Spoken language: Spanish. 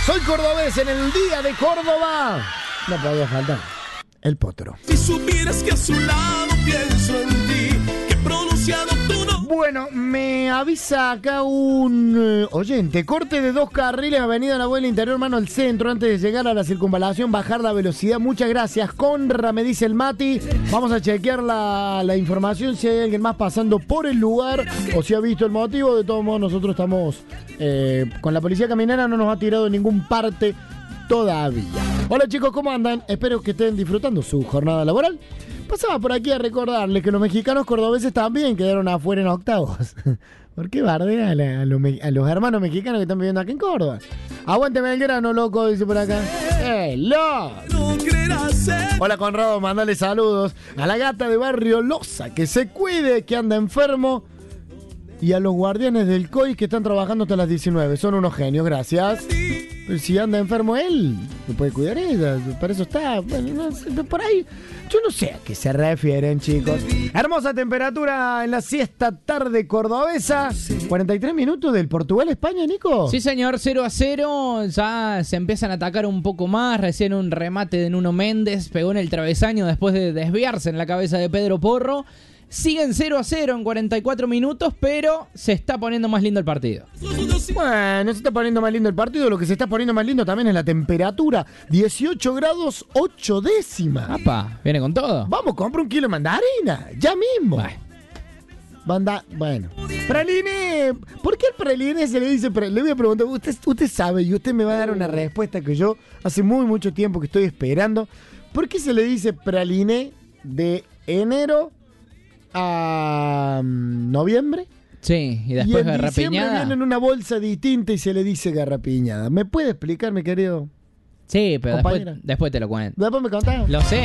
Soy cordobés en el Día de Córdoba. No podía faltar el potro. Si supieras que a su lado pienso en ti, que he pronunciado tu nombre. Bueno, me avisa acá un oyente. Corte de 2 carriles, avenida La Abuela Interior, mano al centro, antes de llegar a la circunvalación, bajar la velocidad. Muchas gracias, Conra, me dice el Mati. Vamos a chequear la información, si hay alguien más pasando por el lugar o si ha visto el motivo. De todos modos, nosotros estamos con la policía caminera, no nos ha tirado en ningún parte todavía. Hola chicos, ¿cómo andan? Espero que estén disfrutando su jornada laboral. Pasaba por aquí a recordarles que los mexicanos cordobeses también quedaron afuera en octavos. ¿Por qué bardea a los hermanos mexicanos que están viviendo aquí en Córdoba? Aguante Belgrano, loco, dice por acá. ¡Hello! Hola Conrado, mandale saludos a la gata de Barrio Loza, que se cuide, que anda enfermo. Y a los guardianes del COI que están trabajando hasta las 19. Son unos genios, gracias. Pero si anda enfermo él, no puede cuidar ella. Para eso está. Bueno, no sé, por ahí. Yo no sé a qué se refieren, chicos. Hermosa temperatura en la siesta tarde cordobesa. 43 minutos del Portugal-España, Nico. Sí, señor, 0-0. Ya se empiezan a atacar un poco más. Recién un remate de Nuno Méndez pegó en el travesaño después de desviarse en la cabeza de Pedro Porro. Siguen 0-0 en 44 minutos, pero se está poniendo más lindo el partido. Bueno, se está poniendo más lindo el partido. Lo que se está poniendo más lindo también es la temperatura. 18 grados 8 décimas. ¡Apa! ¿Viene con todo? Vamos, compra un kilo de mandarina. Ya mismo. Bueno. Praline. ¿Por qué el praline se le dice praline? Le voy a preguntar. Usted sabe y usted me va a dar una respuesta que yo hace mucho tiempo que estoy esperando. ¿Por qué se le dice praline de enero a noviembre? Sí, y después garrapiñada. En diciembre viene en una bolsa distinta y se le dice garrapiñada. ¿Me puede explicar, mi querido? Sí, pero compañera? después te lo cuento. ¿Después me contás? Lo sé.